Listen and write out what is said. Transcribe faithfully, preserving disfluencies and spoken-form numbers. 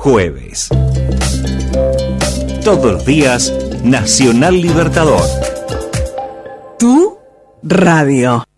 jueves. Todos los días, Nacional Libertador. Tu radio.